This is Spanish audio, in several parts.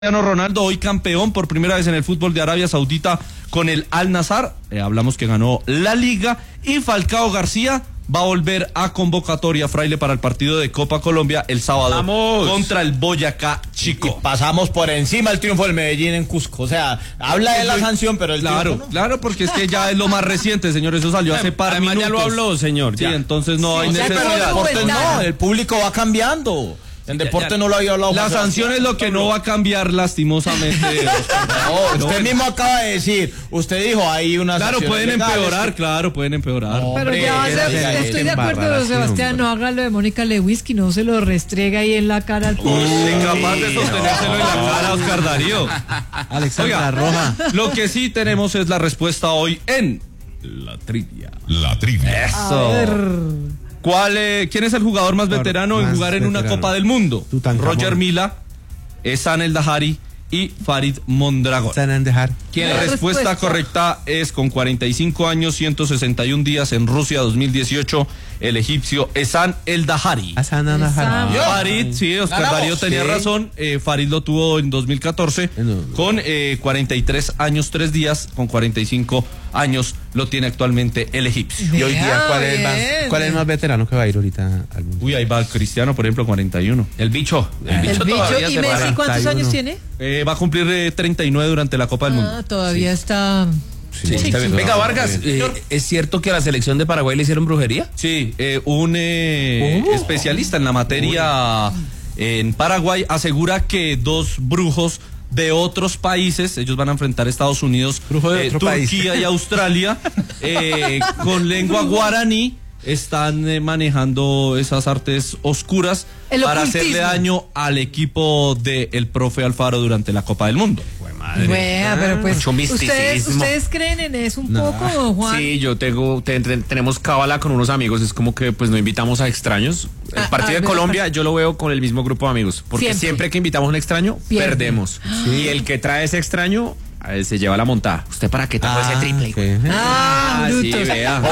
Cristiano Ronaldo, hoy campeón por primera vez en el fútbol de Arabia Saudita con el Al-Nassr, hablamos que ganó la Liga, y Falcao García va a volver a convocatoria, Fraile, para el partido de Copa Colombia el sábado. ¡Vamos! Contra el Boyacá Chico. Y pasamos por encima el triunfo del Medellín en Cusco, o sea, habla de la sanción, pero el claro, triunfo, ¿no? Claro, porque es que ya es lo más reciente, señor, eso salió hace par de minutos. Ya lo habló, señor. Sí, entonces no hay necesidad. No, el público va cambiando. En deporte no lo había hablado. La sanción es lo que no va a cambiar lastimosamente. Usted mismo acaba de decir, usted dijo hay una. Claro, pueden empeorar, claro, pueden empeorar. Pero ya estoy de acuerdo, Sebastián, no haga lo de Mónica Lewinsky, no se lo restrega ahí en la cara al público. Incapaz de sostenérselo en la cara, Oscar Darío. Alexandra Roja. Lo que sí tenemos es la respuesta hoy en la trivia. La trivia. Eso. ¿Quién es el jugador más veterano en jugar en una Copa del Mundo? Roger Mila, Ehsan El Dahari y Farid Mondragón. La respuesta correcta es con 45 años, 161 días en Rusia 2018, el egipcio Ehsan El Dahari. Farid, sí, Oscar Darío tenía razón, Farid lo tuvo en 2014 con 43 años, 3 días, con 45 años lo tiene actualmente el egipcio. Y hoy día, ¿cuál es el más veterano que va a ir ahorita al mundo? Uy, ahí va el Cristiano, por ejemplo, 41. El bicho. El bicho. ¿Y Messi cuántos años tiene? Va a cumplir 39 durante la Copa del Mundo. Todavía está... Sí, está bien. Venga, Vargas, ¿es cierto que a la selección de Paraguay le hicieron brujería? Sí, un especialista en la materia en Paraguay asegura que 2 brujos de otros países, ellos van a enfrentar a Estados Unidos, Turquía y Australia, con lengua guaraní, están manejando esas artes oscuras para hacerle daño al equipo del profe Alfaro durante la Copa del Mundo. Bueno, pero pues mucho misticismo. ¿Ustedes creen en eso un poco, Juan? Sí, tenemos cábala con unos amigos, es como que pues no invitamos a extraños. El partido de Colombia yo lo veo con el mismo grupo de amigos, porque siempre que invitamos a un extraño, perdemos. Y el que trae ese extraño se lleva la montada. ¿Usted para qué trajo ese triple? Brutos. Sí, vea.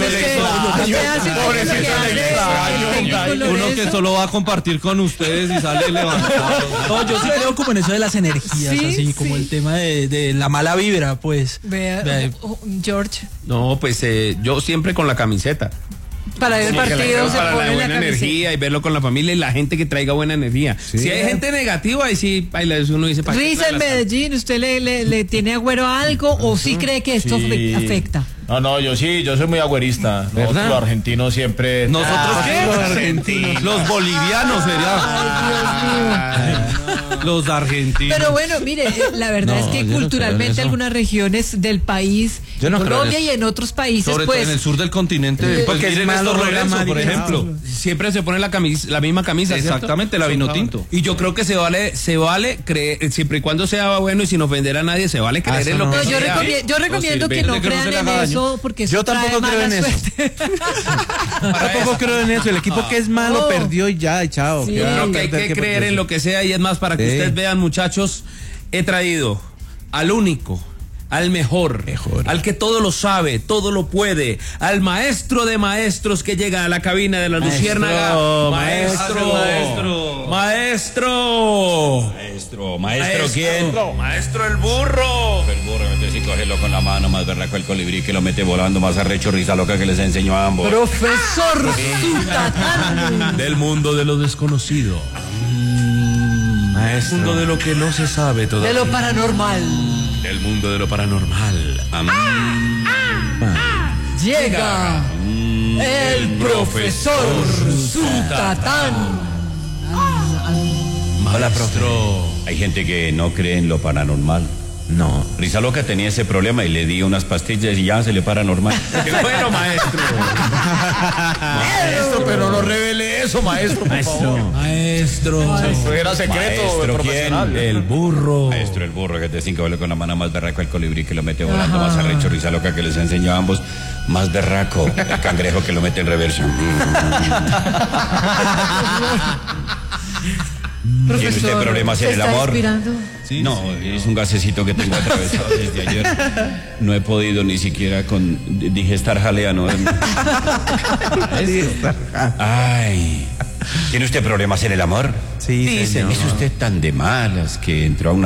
Uno que solo va a compartir con ustedes y sale levantado. No, yo sí creo como en eso de las energías, así como el tema de la mala vibra, pues. George. No, pues yo siempre con la camiseta. Para ver el partido se para pone la buena la energía y verlo con la familia y la gente que traiga buena energía. Si hay gente negativa, ahí sí, uno dice... Risa en Medellín, ¿usted le tiene agüero a algo o sí cree que esto afecta? No, yo soy muy agüerista. Nosotros los argentinos siempre... ¿Nosotros qué? Los argentinos. Los bolivianos sería. Los argentinos. Pero bueno, mire, la verdad es que culturalmente algunas regiones del país, en Colombia y en otros países, sobre todo en el sur del continente, porque miren esto, Lorenzo, por ejemplo. Siempre se pone la misma camisa. Exactamente, ¿cierto? la vino tinto. Y yo creo que se vale creer, siempre y cuando sea bueno y sin ofender a nadie, se vale creer en lo que sea. Yo recomiendo que no crean en eso, porque eso yo tampoco creo en eso. Tampoco creo en eso. El equipo que es malo perdió y ya, chao. Yo creo que hay que creer en lo que sea, y es más, para que ustedes vean, muchachos, he traído al único, al mejor, al que todo lo sabe, todo lo puede, al maestro de maestros que llega a la cabina de la Luciérnaga. Maestro, ¿quién? Maestro el burro. El burro, entonces cogerlo con la mano, más berraco el colibrí que lo mete volando, más arrecho risa loca que les enseñó a ambos. Profesor Zutatán. Del mundo de lo desconocido. Maestro. Del mundo de lo que no se sabe todavía. De lo paranormal. Del mundo de lo paranormal. Llega el profesor Zutatán. Hola, maestro. Hay gente que no cree en lo paranormal. No. Risa loca tenía ese problema y le di unas pastillas y ya se le paranormal. ¡Qué bueno, maestro! Maestro, pero no revele eso, maestro, por favor. Maestro. Eso era secreto. Maestro, ¿quién? El burro. Maestro el burro, que te cinco vuelo con la mano, más berraco el colibrí que lo mete volando, más arrecho risa loca que les enseñó a ambos, más berraco el cangrejo que lo mete en reverso. ¿Tiene usted problemas en el amor? Sí, no, sí, es un gasecito que tengo atravesado desde ayer. No he podido ni siquiera digestar jalea, ¿no? Ay. ¿Tiene usted problemas en el amor? Sí, señor. Es usted tan de malas que entró a una